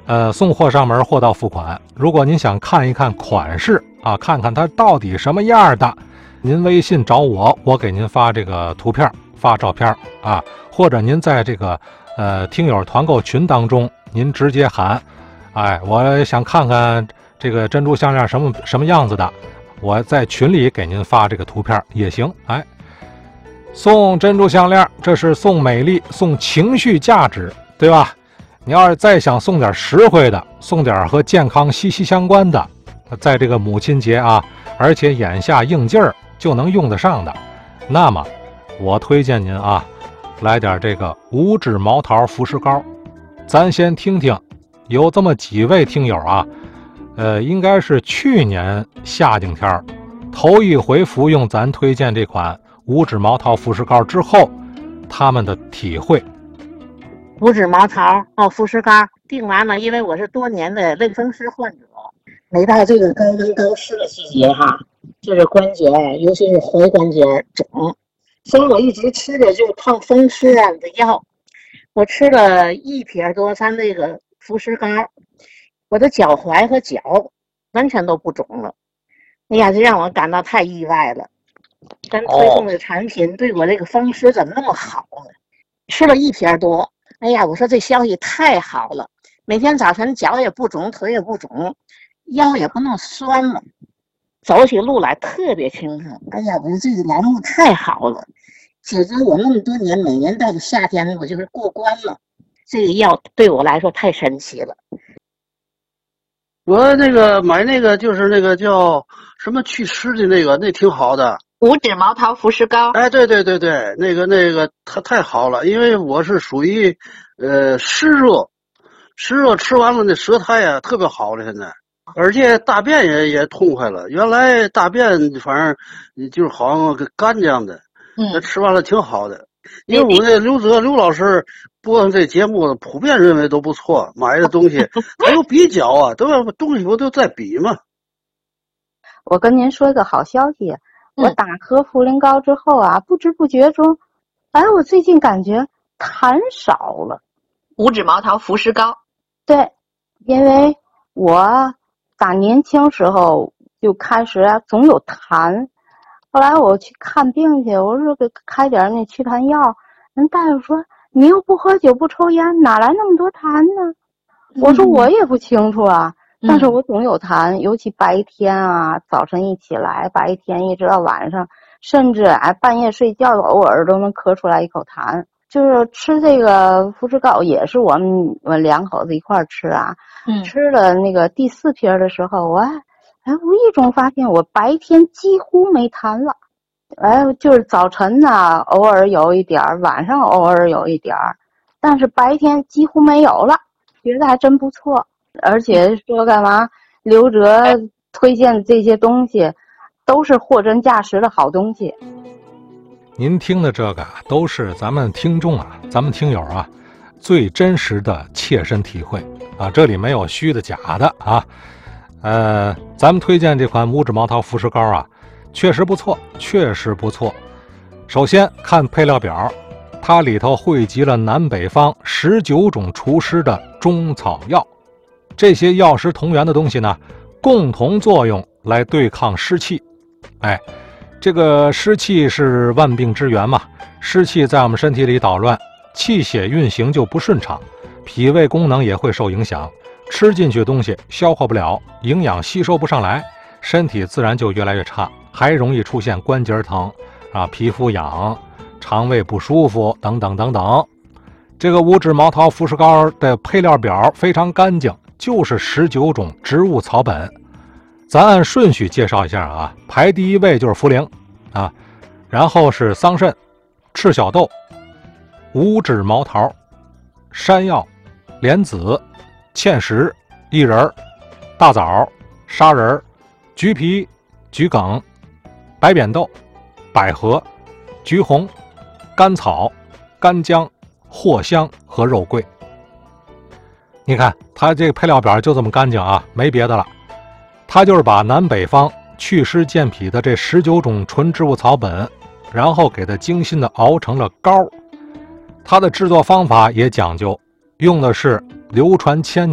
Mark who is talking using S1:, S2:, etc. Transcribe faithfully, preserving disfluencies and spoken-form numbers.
S1: 呃，送货上门，货到付款。如果您想看一看款式啊，看看它到底什么样的，您微信找我，我给您发这个图片，发照片啊，或者您在这个呃听友团购群当中，您直接喊，哎，我想看看这个珍珠项链什么什么样子的，我在群里给您发这个图片也行。哎，送珍珠项链，这是送美丽，送情绪价值，对吧？你要是再想送点实惠的，送点和健康息息相关的，在这个母亲节啊，而且眼下应劲儿就能用得上的，那么我推荐您啊，来点这个五指毛桃服饰膏。咱先听听，有这么几位听友啊，呃，应该是去年夏景天头一回服用咱推荐这款五指毛桃服饰膏之后，他们的体会。
S2: 五指毛桃哦，服饰膏订完了，因为我是多年的类风湿患者，每到这个高温高湿的季节哈，就是关节，尤其是踝关节肿，所以我一直吃的就是抗风湿啊的药。我吃了一撇多三这个服饰膏，我的脚踝和脚完全都不肿了。哎呀，这让我感到太意外了。咱推送的产品对我这个风湿怎么那么好呢？吃了一撇多。哎呀，我说这消息太好了，每天早晨脚也不肿，腿也不肿，腰也不那么酸了，走起路来特别轻松。哎呀，我说这个栏目太好了，解决我那么多年每年到了夏天我就是过关了，这个药对我来说太神奇了。
S3: 我那个买那个就是那个叫什么祛湿的那个，那挺好的。
S4: 五指毛桃服饰膏，
S3: 哎，对对对对，那个那个它太好了，因为我是属于呃湿热，湿热吃完了那舌苔呀、啊、特别好了，现在，而且大便也也痛快了。原来大便反正就是好像跟干这样的，嗯，吃完了挺好的。因为我那刘泽刘老师播上这节目，普遍认为都不错，买的东西还有比较啊，都要东西不都在比吗？
S5: 我跟您说一个好消息。我打喝茯苓膏之后啊，不知不觉中，哎，我最近感觉痰少了。
S4: 五指毛桃服饰膏，
S5: 对，因为我打年轻时候就开始啊总有痰，后来我去看病去，我说给开点那祛痰药，人大夫说你又不喝酒不抽烟，哪来那么多痰呢？我说我也不清楚啊。但是我总有痰，尤其白天啊，早晨一起来，白天一直到晚上，甚至哎半夜睡觉，偶尔都能咳出来一口痰。就是吃这个服饰膏也是我们我们两口子一块儿吃啊。嗯，吃了那个第四瓶的时候，我哎无意中发现我白天几乎没痰了，哎就是早晨呢偶尔有一点，晚上偶尔有一点，但是白天几乎没有了，觉得还真不错。而且说干嘛？刘哲推荐的这些东西，都是货真价实的好东西。
S1: 您听的这个都是咱们听众啊，咱们听友啊，最真实的切身体会啊，这里没有虚的假的啊。呃，咱们推荐这款五指毛桃服饰膏啊，确实不错，确实不错。首先看配料表，它里头汇集了南北方十九种除湿的中草药。这些药食同源的东西呢，共同作用来对抗湿气。哎，这个湿气是万病之源嘛，湿气在我们身体里捣乱，气血运行就不顺畅，脾胃功能也会受影响，吃进去的东西消化不了，营养吸收不上来，身体自然就越来越差，还容易出现关节疼啊、皮肤痒、肠胃不舒服等等等等。这个五指毛桃服饰膏的配料表非常干净，就是十九种植物草本。咱按顺序介绍一下啊，排第一位就是茯苓啊，然后是桑葚、赤小豆、五指毛桃、山药、莲子、芡实、薏仁、大枣、砂仁、橘皮、桔梗、白扁豆、百合、橘红、甘草、干姜、藿香和肉桂。你看它这个配料表就这么干净啊，没别的了。它就是把南北方祛湿健脾的这十九种纯植物草本，然后给它精心的熬成了膏。它的制作方法也讲究，用的是流传千